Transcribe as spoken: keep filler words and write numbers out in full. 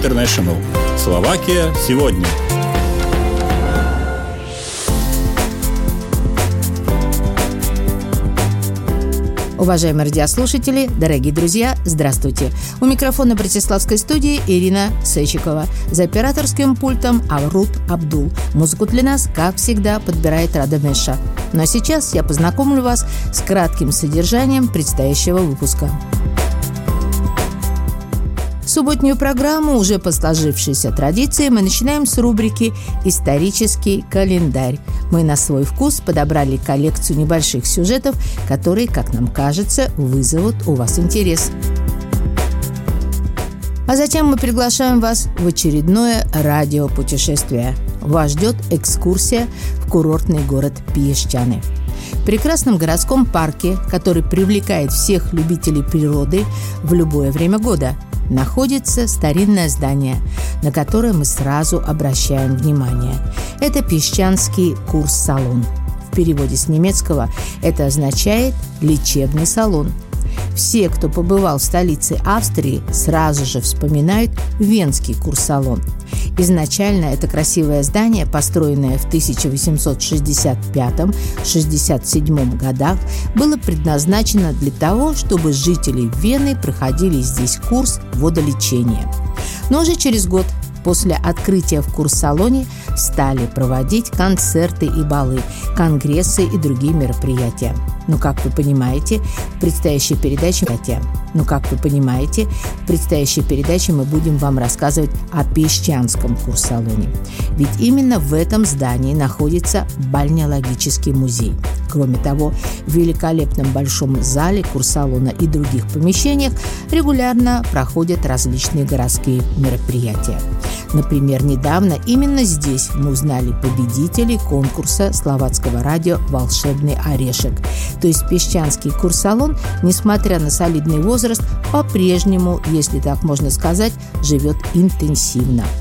International. Словакия сегодня. Уважаемые радиослушатели, дорогие друзья, здравствуйте! У микрофона Братиславской студии Ирина Сечикова. За операторским пультом Аврут Абдул. Музыку для нас, как всегда, подбирает Рада Меша. Ну а сейчас я познакомлю вас с кратким содержанием предстоящего выпуска. Субботнюю программу, уже по сложившейся традиции, мы начинаем с рубрики «Исторический календарь». Мы на свой вкус подобрали коллекцию небольших сюжетов, которые, как нам кажется, вызовут у вас интерес. А затем мы приглашаем вас в очередное радиопутешествие. Вас ждет экскурсия в курортный город Пиешчаны. В прекрасном городском парке, который привлекает всех любителей природы в любое время года, находится старинное здание, на которое мы сразу обращаем внимание. Это Пиешчанский курсалон. В переводе с немецкого это означает «лечебный салон». Все, кто побывал в столице Австрии, сразу же вспоминают Венский курсалон. Изначально это красивое здание, построенное в тысяча восемьсот шестьдесят пятом — шестьдесят седьмом годах, было предназначено для того, чтобы жители Вены проходили здесь курс водолечения. Но уже через год после открытия в курсалоне стали проводить концерты и балы, конгрессы и другие мероприятия. Ну, как вы понимаете, в предстоящей передаче, ну, как вы понимаете, в предстоящей передаче мы будем вам рассказывать о Пиешчанском курсалоне. Ведь именно в этом здании находится бальнеологический музей. Кроме того, в великолепном большом зале курсалона и других помещениях регулярно проходят различные городские мероприятия. Например, недавно именно здесь мы узнали победителей конкурса словацкого радио «Волшебный орешек». То есть Пиешчанский курсалон, несмотря на солидный возраст, по-прежнему, если так можно сказать, живет интенсивно.